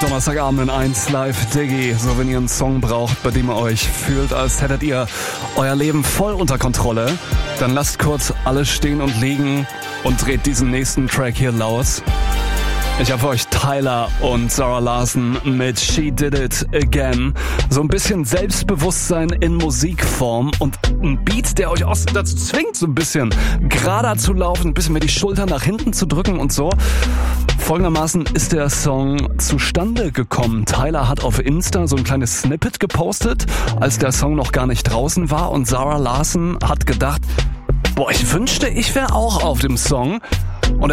Donnerstagabend in 1 Live Diggy. So, wenn ihr einen Song braucht, bei dem ihr euch fühlt, als hättet ihr euer Leben voll unter Kontrolle, dann lasst kurz alles stehen und liegen und dreht diesen nächsten Track hier los. Ich habe für euch Tyler und Zara Larsson mit She Did It Again. So ein bisschen Selbstbewusstsein in Musikform und ein Beat, der euch auch dazu zwingt, so ein bisschen gerader zu laufen, ein bisschen mehr die Schultern nach hinten zu drücken und so. Folgendermaßen ist der Song zustande gekommen. Tyler hat auf Insta so ein kleines Snippet gepostet, als der Song noch gar nicht draußen war, und Zara Larsson hat gedacht, boah, ich wünschte, ich wäre auch auf dem Song. Und